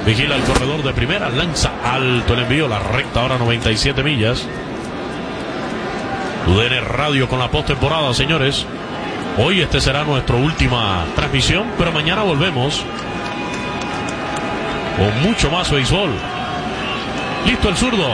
Vigila el corredor de primera, lanza alto el envío, la recta ahora 97 millas. UDN Radio con la postemporada, señores. Hoy será nuestra última transmisión, pero mañana volvemos con mucho más béisbol. Listo el zurdo.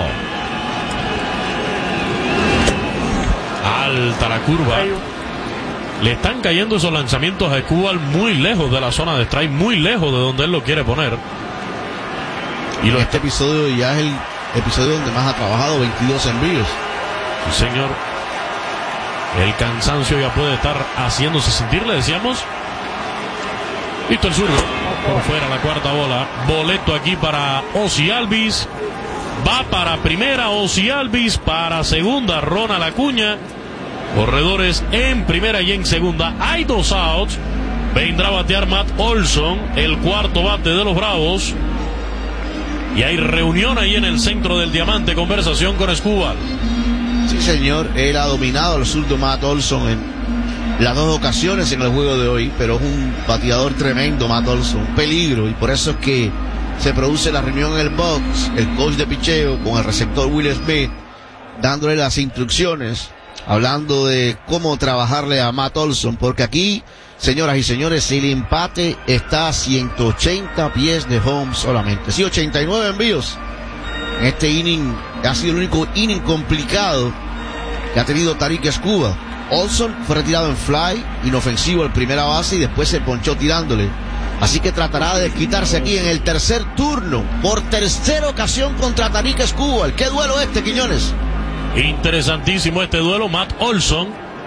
Alta la curva. Le están cayendo esos lanzamientos a Escobar muy lejos de la zona de strike, muy lejos de donde él lo quiere poner. Y este episodio ya es el episodio donde más ha trabajado, 22 envíos. Sí, señor. El cansancio ya puede estar haciéndose sentir, le decíamos. Listo el zurdo. Por fuera la cuarta bola. Boleto aquí para Ozzie Albies. Va para primera Ozzie Albies. Para segunda Ronald Acuña. Corredores en primera y en segunda. Hay 2 outs. Vendrá a batear Matt Olson, el cuarto bate de los Bravos. Y hay reunión ahí en el centro del diamante. Conversación con Escobar. Sí, señor. Él ha dominado al zurdo Matt Olson en las 2 ocasiones en el juego de hoy, pero es un bateador tremendo, Matt Olson, un peligro, y por eso es que se produce la reunión en el box, el coach de picheo con el receptor Will Smith, dándole las instrucciones, hablando de cómo trabajarle a Matt Olson, porque aquí, señoras y señores, el empate está a 180 pies de home solamente. Sí, 89 envíos. En este inning ha sido el único inning complicado que ha tenido Tarik Escobar. Olson fue retirado en fly, inofensivo al primera base, y después se ponchó tirándole. Así que tratará de desquitarse aquí en el tercer turno, por tercera ocasión contra Tarik Escobar. ¿Qué duelo Quiñones? Interesantísimo este duelo. Matt Olson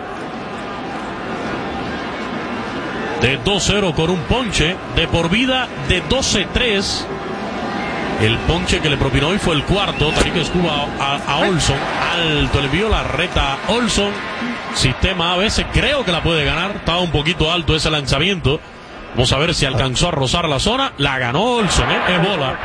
de 2-0 con un ponche de por vida de 12-3. El ponche que le propinó hoy fue el cuarto. Tarik Escobar a Olson. Alto, le envió la reta a Olson. Sistema a veces creo que la puede ganar. Estaba un poquito alto ese lanzamiento. Vamos a ver si alcanzó a rozar la zona. La ganó Olson, es bola.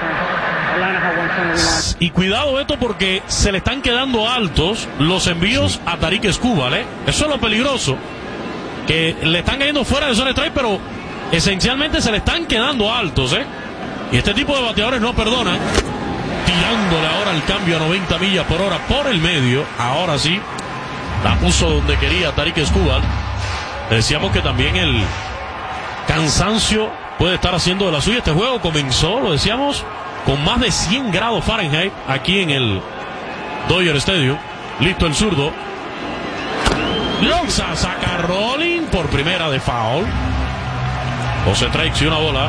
Y cuidado esto, porque se le están quedando altos los envíos a Tarik Escobar, Eso es lo peligroso. Que le están cayendo fuera de zona strike, pero esencialmente se le están quedando altos, Y este tipo de bateadores no perdonan. Tirándole ahora el cambio a 90 millas por hora por el medio. Ahora sí, la puso donde quería Tarik Escobar. Decíamos que también el cansancio puede estar haciendo de la suya. Este juego comenzó, lo decíamos, con más de 100 grados Fahrenheit aquí en el Dodger Stadium. Listo el zurdo. Lanza, saca Rolling por primera de foul. 12 strikes y una bola.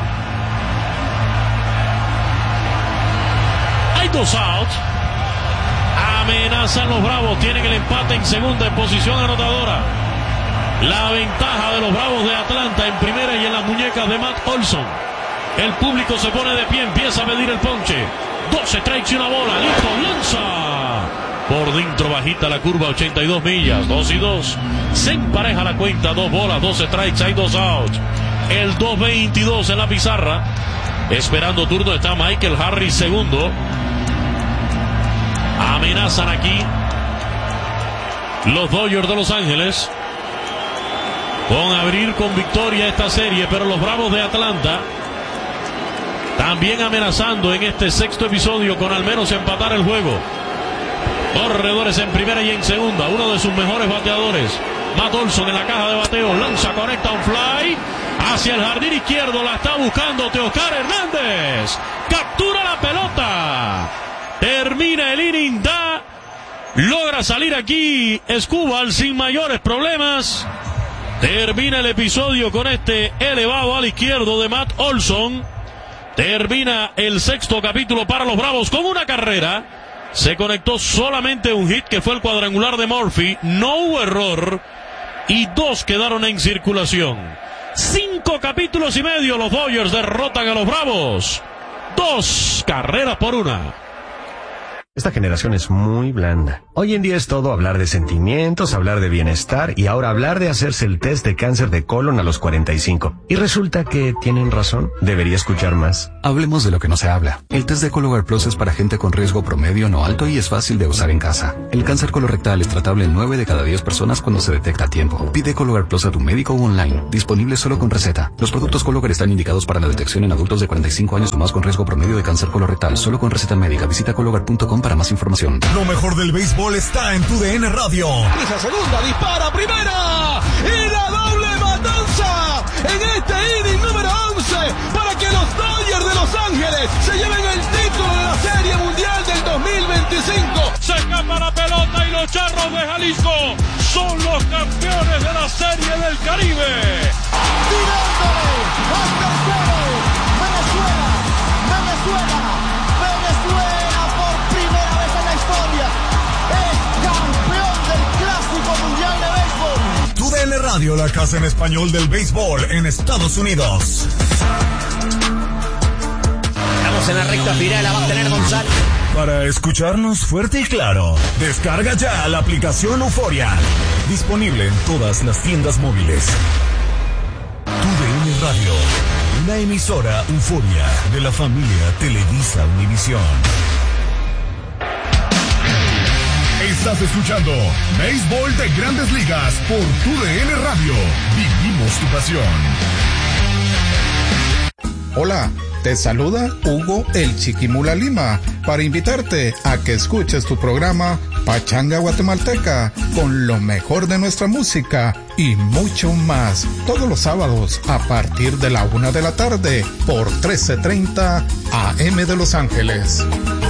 Hay 2 outs. Amenazan los Bravos. Tienen el empate en segunda en posición anotadora. La ventaja de los Bravos de Atlanta en primera y en las muñecas de Matt Olson. El público se pone de pie, empieza a medir el ponche. 12 strikes y una bola. Listo, lanza. Por dentro bajita la curva, 82 millas. 2-2. Se empareja la cuenta. 2 bolas, 2 strikes, hay 2 outs. El 2-22 en la pizarra. Esperando turno está Michael Harris segundo. Amenazan aquí los Dodgers de Los Ángeles con abrir con victoria esta serie, pero los Bravos de Atlanta también amenazando en este sexto episodio con al menos empatar el juego. Corredores en primera y en segunda. Uno de sus mejores bateadores, Matt Olson, en la caja de bateo. Lanza, conecta un fly hacia el jardín izquierdo. La está buscando Teoscar Hernández. Captura la pelota. Termina el inning. Logra salir aquí Escobar sin mayores problemas. Termina el episodio con este elevado al izquierdo de Matt Olson. Termina el sexto capítulo para los Bravos con una carrera. Se conectó solamente un hit, que fue el cuadrangular de Murphy. No hubo error y 2 quedaron en circulación. 5 capítulos y medio. Los Dodgers derrotan a los Bravos 2 carreras por 1. Esta generación es muy blanda. Hoy en día es todo hablar de sentimientos, hablar de bienestar y ahora hablar de hacerse el test de cáncer de colon a los 45. Y resulta que tienen razón. Debería escuchar más. Hablemos de lo que no se habla. El test de Cologuard Plus es para gente con riesgo promedio no alto y es fácil de usar en casa. El cáncer colorectal es tratable en 9 de cada 10 personas cuando se detecta a tiempo. Pide Cologuard Plus a tu médico o online. Disponible solo con receta. Los productos Cologuard están indicados para la detección en adultos de 45 años o más con riesgo promedio de cáncer colorectal. Solo con receta médica. Visita Cologuard.com para más información. Lo mejor del béisbol está en TUDN Radio. Esa segunda, dispara primera y la doble matanza en este inning número 11 para que los Dodgers de Los Ángeles se lleven el título de la Serie Mundial del 2025. Se escapa la pelota y los Charros de Jalisco son los campeones de la Serie del Caribe. Tirándole al tercero, Venezuela por primera vez en la historia es campeón del Clásico Mundial de Béisbol. TUDN Radio, la casa en español del béisbol en Estados Unidos. Estamos en la recta final, la va a tener González. Para escucharnos fuerte y claro, descarga ya la aplicación Euforia. Disponible en todas las tiendas móviles. TUDN Radio, una emisora Euforia de la familia Televisa Univisión. Estás escuchando Béisbol de Grandes Ligas por TUDN Radio. Vivimos tu pasión. Hola, te saluda Hugo el Chiquimula Lima para invitarte a que escuches tu programa Pachanga Guatemalteca con lo mejor de nuestra música y mucho más todos los sábados a partir de la 1 de la tarde por 1330 AM de Los Ángeles.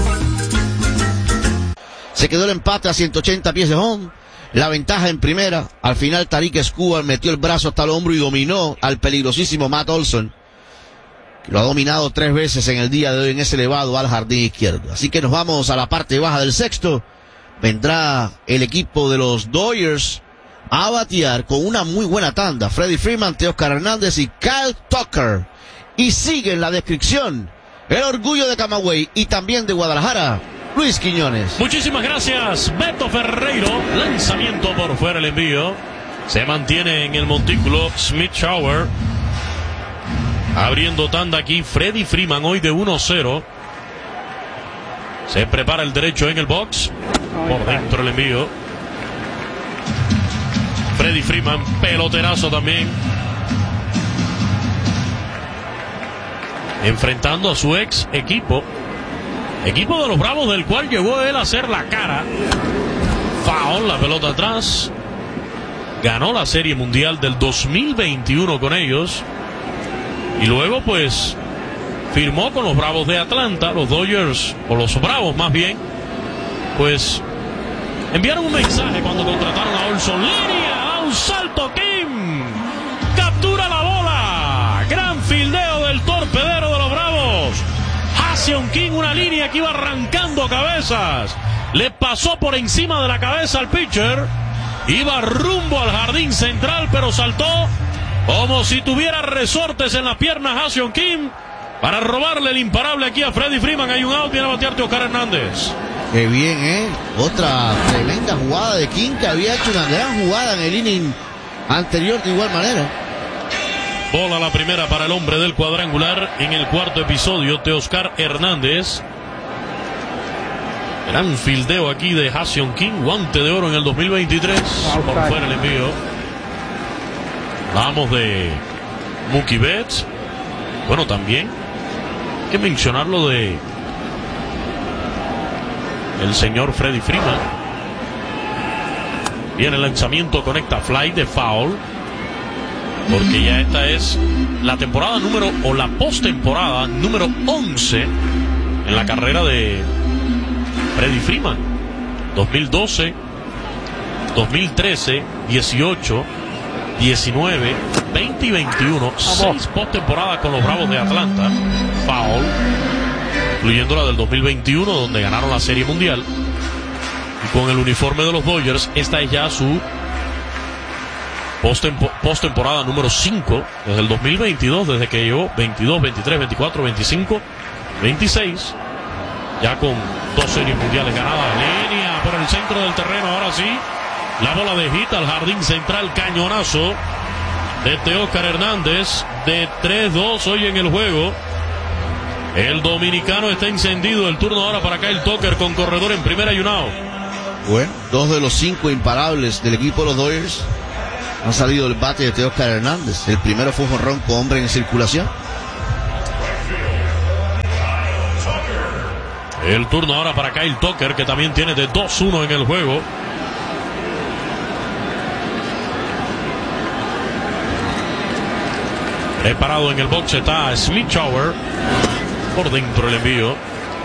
Se quedó el empate a 180 pies de home. La ventaja en primera. Al final Tarik Skubal metió el brazo hasta el hombro y dominó al peligrosísimo Matt Olson, que lo ha dominado 3 veces en el día de hoy en ese elevado al jardín izquierdo. Así que nos vamos a la parte baja del sexto. Vendrá el equipo de los Dodgers a batear con una muy buena tanda. Freddie Freeman, Teoscar Hernández y Kyle Tucker. Y sigue en la descripción el orgullo de Camagüey y también de Guadalajara, Luis Quiñones. Muchísimas gracias, Beto Ferreiro. Lanzamiento por fuera, el envío. Se mantiene en el montículo Smith Shower. Abriendo tanda aquí Freddie Freeman hoy de 1-0. Se prepara el derecho en el box. Por dentro el envío. Freddie Freeman, peloterazo también. Enfrentando a su ex equipo. Equipo de los Bravos, del cual llegó él a hacer la cara. Foul, la pelota atrás. Ganó la Serie Mundial del 2021 con ellos. Y luego pues firmó con los Bravos de Atlanta. Los Dodgers, o los Bravos más bien, pues enviaron un mensaje cuando contrataron a Olson. Línea, a un salto Kim. Captura la bola. Gran fildeo del torpedero de los Bravos. Jason King, una línea que iba arrancando cabezas. Le pasó por encima de la cabeza al pitcher. Iba rumbo al jardín central, pero saltó como si tuviera resortes en las piernas Jason King para robarle el imparable aquí a Freddie Freeman. Hay un out, viene a batear Teoscar Hernández. Qué bien, otra tremenda jugada de King, que había hecho una gran jugada en el inning anterior de igual manera. Bola la primera para el hombre del cuadrangular en el cuarto episodio, Teoscar Hernández. Gran fildeo aquí de Jason King, guante de oro en el 2023. Por fuera el envío. Vamos de Mookie Betts. Bueno, también hay que mencionar lo de el señor Freddie Freeman. Viene el lanzamiento, conecta fly de foul. Porque ya esta es la temporada número, o la postemporada número 11 en la carrera de Freddie Freeman. 2012, 2013, 18, 19, 20 y 21. 6 postemporadas con los Bravos de Atlanta. Foul. Incluyendo la del 2021, donde ganaron la Serie Mundial. Y con el uniforme de los Dodgers, esta es ya su postemporada número 5 desde el 2022, desde que llegó 22, 23, 24, 25, 26, ya con 2 series mundiales ganadas. Línea por el el centro del terreno. Ahora sí, la bola de hit al jardín central, cañonazo de Teóscar Hernández, de 3-2 hoy en el juego. El dominicano está encendido. El turno ahora para Kyle Tucker con corredor en primera y un out. Bueno, 2 de los 5 imparables del equipo de los Dodgers han salido del bate de Teóscar Hernández. El primero fue un jonrón con hombre en circulación. El turno ahora para Kyle Tucker, que también tiene de 2-1 en el juego. Preparado en el box está Smith Shower. Por dentro el envío.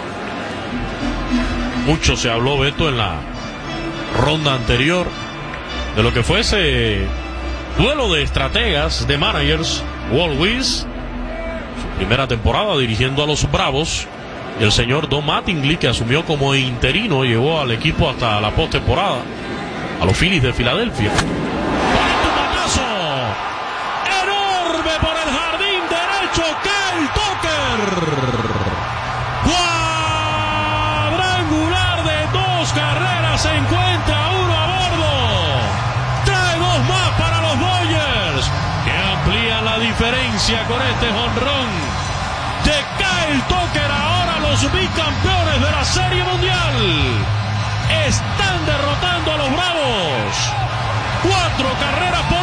Mucho se habló, Beto, en la ronda anterior de lo que fue ese duelo de estrategas, de managers. Walt Weiss, su primera temporada dirigiendo a los Bravos, y el señor Don Mattingly, que asumió como interino, llevó al equipo hasta la postemporada, a los Phillies de Filadelfia. ¡Cuánto batazo! ¡Enorme por el jardín derecho! ¡Kyle Tucker! ¡Cuadrangular de 2 carreras! Se encuentra uno a bordo. Trae 2 más para los Dodgers, que amplían la diferencia con este jonrón de Kyle Tucker. Ahora los bicampeones de la Serie Mundial están derrotando a los Bravos 4 carreras por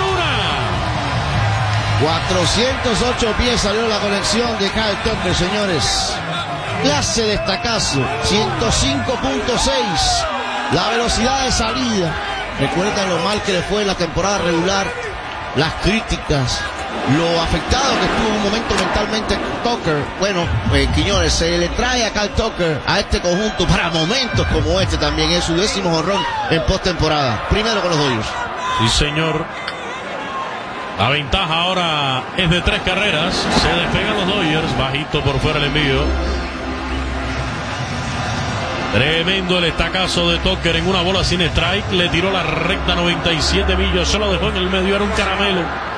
1. 408 pies salió la conexión de Kyle Tucker, señores. Clase de estacazo, 105.6. La velocidad de salida. Recuerdan lo mal que le fue en la temporada regular, las críticas, lo afectado que estuvo en un momento mentalmente Tucker. Bueno, Quiñones, se le trae a Kyle Tucker a este conjunto para momentos como este también. Es su 10º jonrón en postemporada. Primero con los Dodgers. Sí, señor. La ventaja ahora es de 3 carreras. Se despegan los Dodgers. Bajito por fuera el envío. Tremendo el estacazo de Tucker en una bola sin strike. Le tiró la recta 97 millas. Se lo dejó en el medio. Era un caramelo.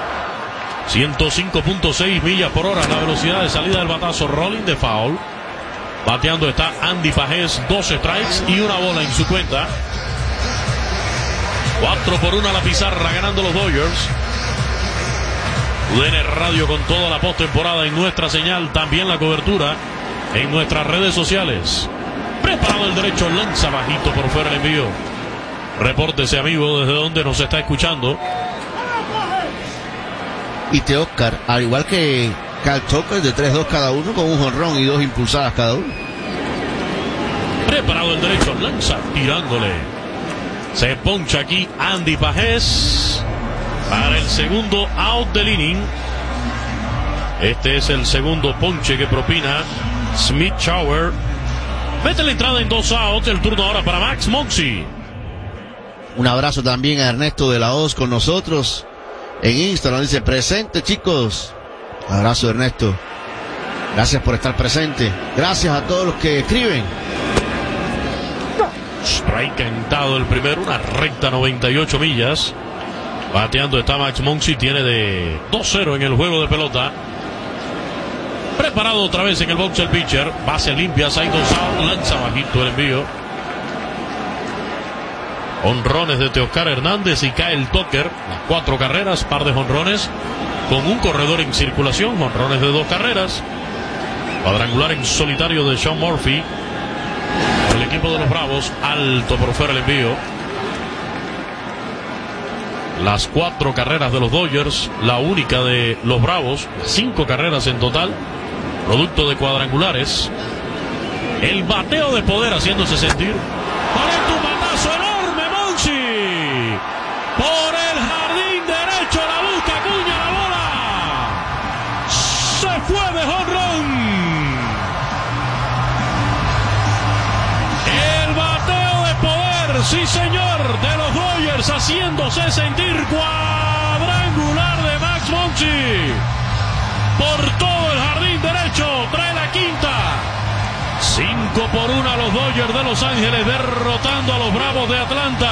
105.6 millas por hora. La velocidad de salida del batazo. Rolling de foul. Bateando está Andy Pajés. 2 strikes y una bola en su cuenta. 4-1 a la pizarra, ganando los Dodgers. UDN Radio con toda la postemporada en nuestra señal. También la cobertura en nuestras redes sociales. Preparado el derecho, lanza bajito por fuera el envío. Repórtese, amigo, desde donde nos está escuchando. Y Teóscar, al igual que Kyle Tucker, de 3-2 cada uno, con un jonrón y 2 impulsadas cada uno. Preparado el derecho, lanza, tirándole. Se poncha aquí Andy Pajés para el segundo out del inning. Este es el segundo ponche que propina Smith Shower. Mete la entrada en 2 outs. El turno ahora para Max Muncy. Un abrazo también a Ernesto de la Hoz con nosotros en Instagram. Dice: presente, chicos. Un abrazo, Ernesto. Gracias por estar presente. Gracias a todos los que escriben. Strike cantado el primero. Una recta 98 millas. Bateando está Max Muncy. Tiene de 2-0 en el juego de pelota. Preparado otra vez en el box el pitcher. Base limpia, side out. Lanza bajito el envío. Jonrones de Teóscar Hernández y Kyle Tucker. Las 4 carreras, par de jonrones con un corredor en circulación. Jonrones de 2 carreras. Cuadrangular en solitario de Sean Murphy. Por el equipo de los Bravos. Alto por fuera el envío. Las 4 carreras de los Dodgers. La única de los Bravos. 5 carreras en total. Producto de cuadrangulares. El bateo de poder haciéndose sentir. Conecta un batazo enorme, Muncy. Por el jardín derecho la busca Acuña, la bola. Se fue de jonrón. El bateo de poder, sí señor, de los Dodgers haciéndose sentir. Cuadrangular de Max Muncy. Por todo el jardín derecho, trae la quinta. 5-1 a los Dodgers de Los Ángeles, derrotando a los Bravos de Atlanta.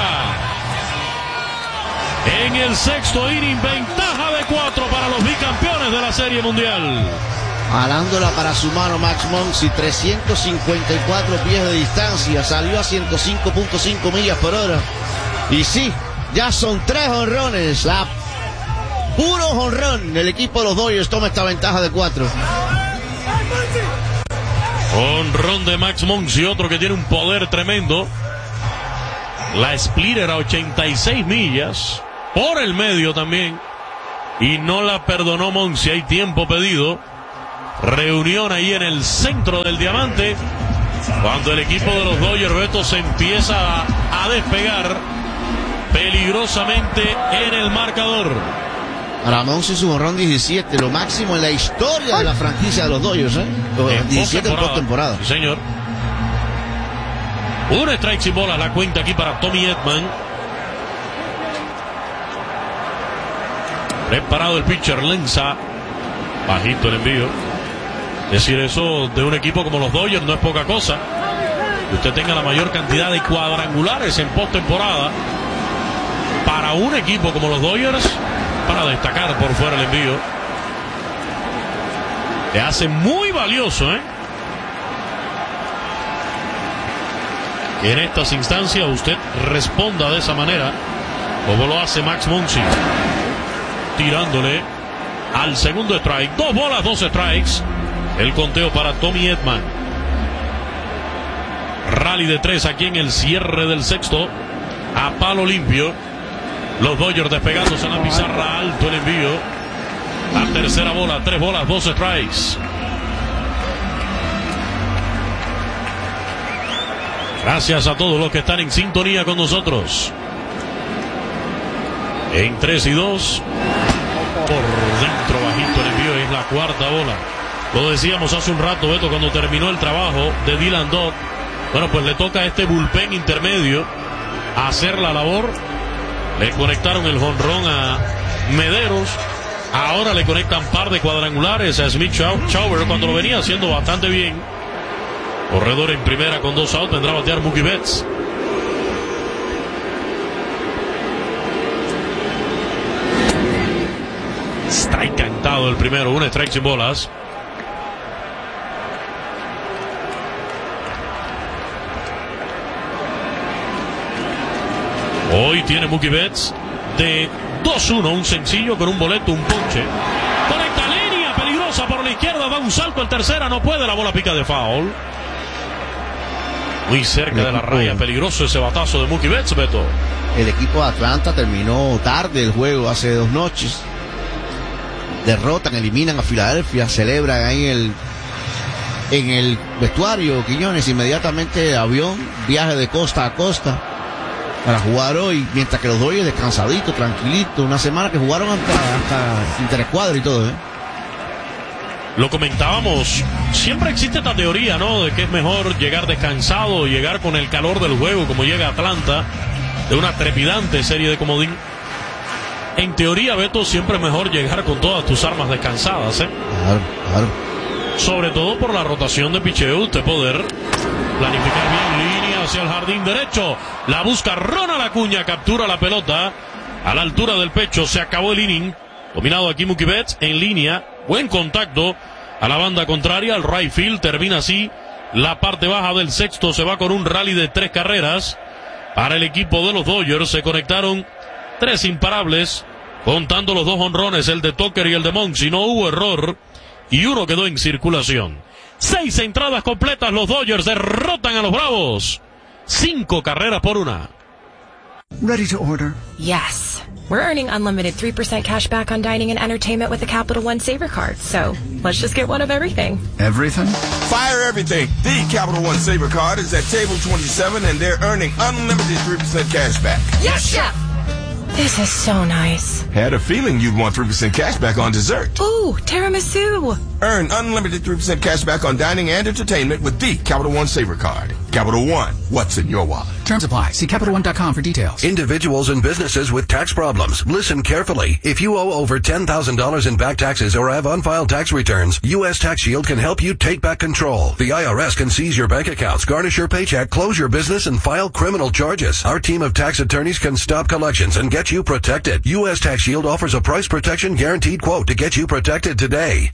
En el 6º inning, ventaja de 4 para los bicampeones de la Serie Mundial. Jalándola para su mano Max Muncy, 354 pies de distancia, salió a 105.5 millas por hora. Y sí, ya son 3 jonrones, puro jonrón. El equipo de los Dodgers toma esta ventaja de 4. Jonrón de Max Muncy, otro que tiene un poder tremendo. La splitter a 86 millas, por el medio también. Y no la perdonó Muncy, hay tiempo pedido. Reunión ahí en el centro del diamante, cuando el equipo de los Dodgers, Beto, se empieza a despegar peligrosamente en el marcador. Para Muncy su jonrón 17, lo máximo en la historia de la franquicia de los Dodgers, 17 en postemporada. Sí, señor. Un strike sin bola, la cuenta aquí para Tommy Edman. Preparado el pitcher, lanza bajito el envío. Es decir, eso de un equipo como los Dodgers no es poca cosa. Que usted tenga la mayor cantidad de cuadrangulares en postemporada para un equipo como los Dodgers, para destacar por fuera el envío. Le hace muy valioso, que en estas instancias usted responda de esa manera, como lo hace Max Muncy, tirándole al segundo strike. 2 bolas, 2 strikes. El conteo para Tommy Edman. Rally de 3 aquí en el cierre del sexto. A palo limpio. Los Dodgers despegándose en la pizarra, alto el envío. La tercera bola, 3 bolas, 2 strikes. Gracias a todos los que están en sintonía con nosotros. En 3 y 2. Por dentro, bajito el envío, es la cuarta bola. Lo decíamos hace un rato, Beto, cuando terminó el trabajo de Dylan Dodd. Bueno, pues le toca a este bullpen intermedio hacer la labor. Le conectaron el jonrón a Mederos. Ahora le conectan par de cuadrangulares a Smith Shawver, cuando lo venía haciendo bastante bien. Corredor en primera con 2 outs, vendrá a batear Mookie Betts. Strike cantado el primero, un strike sin bolas. Hoy tiene Mookie Betts de 2-1, un sencillo con un boleto, un ponche. Conecta línea peligrosa por la izquierda, da un salto al tercera, no puede, la bola pica de foul. Muy cerca de la raya, peligroso ese batazo de Mookie Betts, Beto. El equipo de Atlanta terminó tarde el juego hace 2 noches. Derrotan, eliminan a Filadelfia, celebran ahí en el vestuario, Quiñones, inmediatamente avión, viaje de costa a costa para jugar hoy, mientras que los Dodgers descansaditos, tranquilitos, una semana que jugaron hasta interescuadra y todo, Lo comentábamos, siempre existe esta teoría, ¿no? De que es mejor llegar descansado o llegar con el calor del juego, como llega Atlanta, de una trepidante serie de comodín. En teoría, Beto, siempre es mejor llegar con todas tus armas descansadas, Claro. Sobre todo por la rotación de picheo, usted poder planificar bien línea hacia el jardín derecho. La busca Ronald Acuña, captura la pelota a la altura del pecho. Se acabó el inning. Dominado aquí Mookie Betts en línea. Buen contacto a la banda contraria, al right field. Termina así la parte baja del sexto. Se va con un rally de 3 carreras para el equipo de los Dodgers. Se conectaron 3 imparables, contando los 2 jonrones, el de Tucker y el de Muncy. No hubo error y uno quedó en circulación. 6 entradas completas, los Dodgers derrotan a los Bravos. 5 carreras por 1. Ready to order? Yes. We're earning unlimited 3% cash back on dining and entertainment with the Capital One Saver Card. So, let's just get one of everything. Everything? Fire everything. The Capital One Saver Card is at table 27 and they're earning unlimited 3% cash back. Yes, Chef! This is so nice. Had a feeling you'd want 3% cash back on dessert. Ooh, tiramisu. Earn unlimited 3% cash back on dining and entertainment with the Capital One Saver Card. Capital One, what's in your wallet? Terms apply. See CapitalOne.com for details. Individuals and businesses with tax problems. Listen carefully. If you owe over $10,000 in back taxes or have unfiled tax returns, U.S. Tax Shield can help you take back control. The IRS can seize your bank accounts, garnish your paycheck, close your business, and file criminal charges. Our team of tax attorneys can stop collections and get you protected. U.S. Tax Shield offers a price protection guaranteed quote to get you protected today. U.S. Tax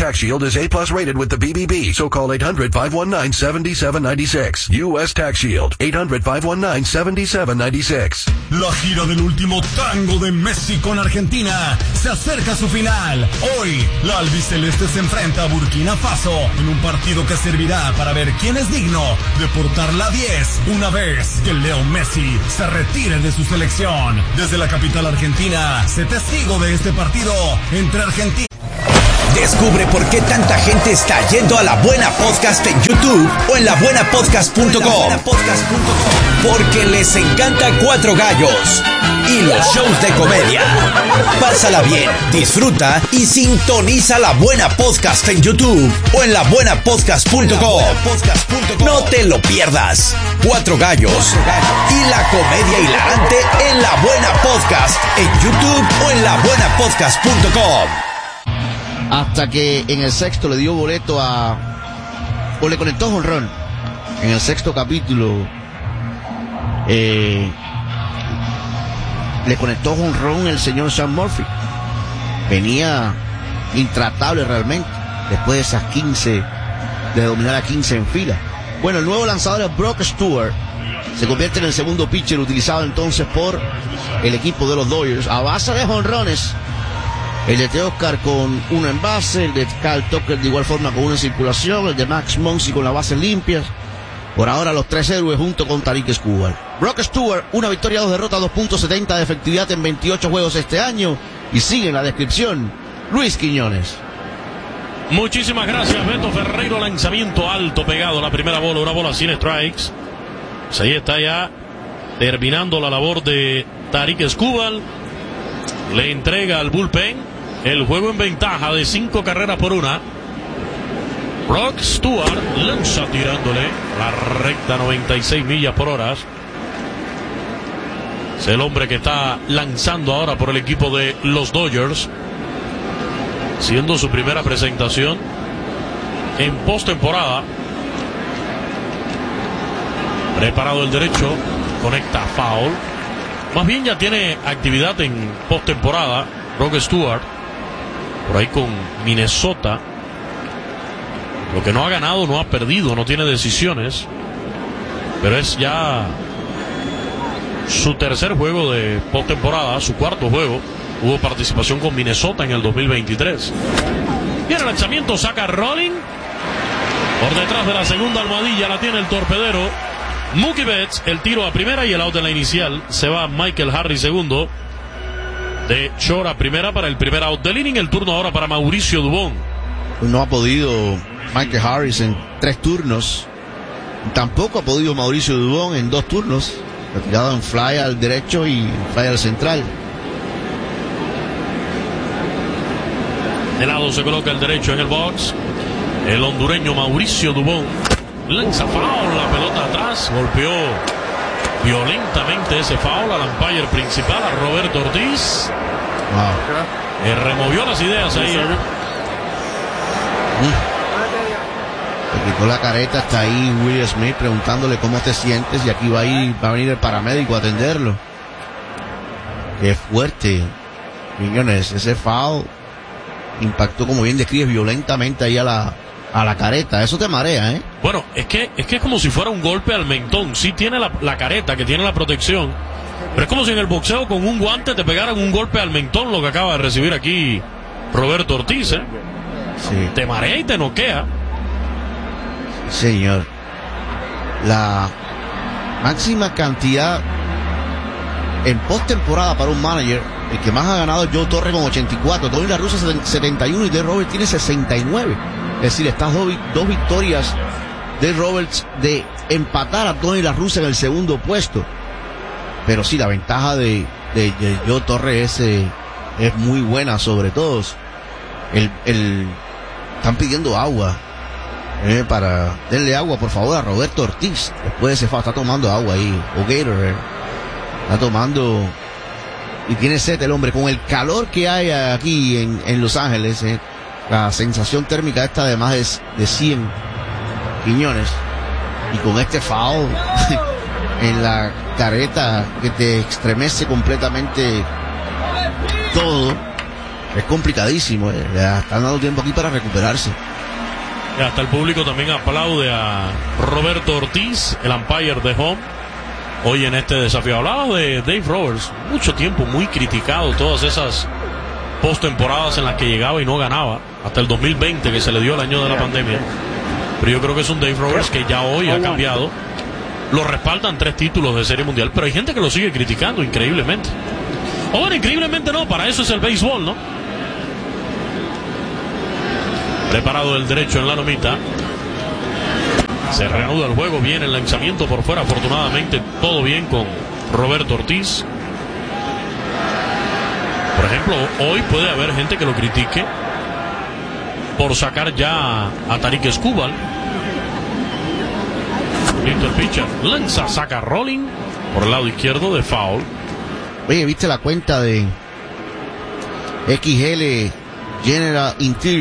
Tax Shield is A+ rated with the BBB, so call 800-519-7796. U.S. Tax Shield, 800-519-7796. La gira del último tango de Messi con Argentina se acerca a su final. Hoy, la albiceleste se enfrenta a Burkina Faso en un partido que servirá para ver quién es digno de portar la 10 una vez que Leo Messi se retire de su selección. Desde la capital argentina, sé testigo de este partido entre Argentina. Descubre por qué tanta gente está yendo a La Buena Podcast en YouTube o en labuenapodcast.com. Porque les encanta Cuatro Gallos y los shows de comedia. Pásala bien, disfruta y sintoniza La Buena Podcast en YouTube o en labuenapodcast.com. No te lo pierdas. Cuatro Gallos y la comedia hilarante en La Buena Podcast en YouTube o en labuenapodcast.com. Hasta que en el sexto le dio boleto o le conectó jonrón. En el sexto capítulo le conectó jonrón el señor Sean Murphy. Venía intratable realmente después de esas 15, de dominar a 15 en fila. Bueno, el nuevo lanzador es Brock Stewart. Se convierte en el segundo pitcher utilizado entonces por el equipo de los Dodgers a base de jonrones. El de Teoscar con uno en base, el de Kyle Tucker de igual forma con una en circulación, el de Max Muncy con las bases limpias. Por ahora los tres héroes junto con Tarik Skubal. Brock Stewart, una victoria, 2 derrotas, 2.70 de efectividad en 28 juegos este año. Y sigue en la descripción Luis Quiñones. Muchísimas gracias, Beto Ferreiro. Lanzamiento alto pegado, la primera bola, una bola sin strikes. Pues ahí está ya terminando la labor de Tarik Skubal. Le entrega al bullpen el juego en ventaja de 5 carreras por 1. Brock Stewart lanza tirándole la recta 96 millas por hora. Es el hombre que está lanzando ahora por el equipo de los Dodgers, siendo su primera presentación en postemporada. Preparado el derecho, conecta foul. Más bien ya tiene actividad en postemporada Brock Stewart, por ahí con Minnesota. Lo que no ha ganado, no ha perdido, no tiene decisiones, pero es ya su tercer juego de postemporada, su cuarto juego. Hubo participación con Minnesota en el 2023. Viene el lanzamiento, saca Rolling. Por detrás de la segunda almohadilla la tiene el torpedero Mookie Betts. El tiro a primera y el out en la inicial. Se va Michael Harris segundo. De short a primera para el primer out del inning. El turno ahora para Mauricio Dubón. No ha podido Michael Harris en 3 turnos. Tampoco ha podido Mauricio Dubón en 2 turnos. Retirado en fly al derecho y fly al central. De lado se coloca el derecho en el box. El hondureño Mauricio Dubón lanza foul, la pelota atrás. Golpeó violentamente ese foul al umpire principal, a Roberto Ortiz. Wow. Removió las ideas ahí. Le quitó la careta, está ahí Will Smith preguntándole cómo te sientes, y aquí va a venir el paramédico a atenderlo. Qué fuerte, Quiñones, ese foul impactó, como bien describes, violentamente ahí a la careta. Eso te marea, ¿eh? Bueno, es que es como si fuera un golpe al mentón. Sí tiene la careta, que tiene la protección, pero es como si en el boxeo con un guante te pegaran un golpe al mentón, lo que acaba de recibir aquí Roberto Ortiz, ¿eh? Sí. Te marea y te noquea. Señor, la máxima cantidad en postemporada para un manager, el que más ha ganado es Joe Torre con 84, Tony La Russa 71 y Dave Roberts tiene 69. Es decir, estas dos victorias de Roberts de empatar a Tony La Russa en el segundo puesto. Pero sí, la ventaja de Joe Torre es muy buena sobre todos. Están pidiendo agua. Para denle agua por favor a Roberto Ortiz después de ese foul. Está tomando agua ahí, o Gatorade, está tomando, y tiene sed el hombre con el calor que hay aquí en Los Ángeles, la sensación térmica esta de más de 100, Quiñones, y con este foul en la careta que te estremece completamente todo. Es complicadísimo, le están dando tiempo aquí para recuperarse. Y hasta el público también aplaude a Roberto Ortiz, el umpire de home, hoy en este desafío. Hablaba de Dave Roberts, mucho tiempo muy criticado, todas esas postemporadas en las que llegaba y no ganaba, hasta el 2020 que se le dio el año de la pandemia. Pero yo creo que es un Dave Roberts que ya hoy ha cambiado. Lo respaldan 3 títulos de Serie Mundial, pero hay gente que lo sigue criticando increíblemente. O bueno, increíblemente no, para eso es el béisbol, ¿no? Preparado el derecho en la lomita. Se reanuda el juego, viene el lanzamiento por fuera. Afortunadamente todo bien con Roberto Ortiz. Por ejemplo, hoy puede haber gente que lo critique por sacar ya a Tarik Skubal. Listo el pitcher, lanza, saca rolling por el lado izquierdo de foul. Oye, ¿viste la cuenta de XL General Interior?